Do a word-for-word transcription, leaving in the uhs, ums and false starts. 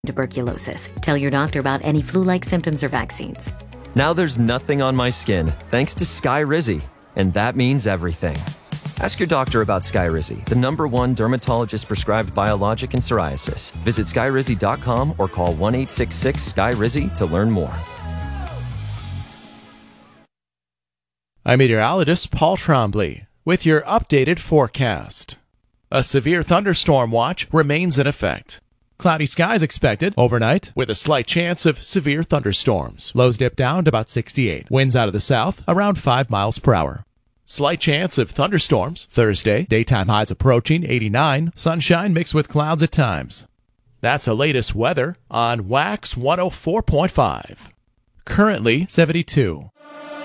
tuberculosis. Tell your doctor about any flu-like symptoms or vaccines. Now there's nothing on my skin, thanks to Skyrizi, and that means everything. Ask your doctor about Skyrizi, the number one dermatologist-prescribed biologic in psoriasis. Visit skyrizi dot com or call one eight six six Sky Rizzi to learn more. I'm meteorologist Paul Trombley with your updated forecast. A severe thunderstorm watch remains in effect. Cloudy skies expected overnight with a slight chance of severe thunderstorms. Lows dip down to about sixty-eight. Winds out of the south around five miles per hour. Slight chance of thunderstorms Thursday. Daytime highs approaching eighty-nine. Sunshine mixed with clouds at times. That's the latest weather on Wax one oh four point five. Currently seventy-two.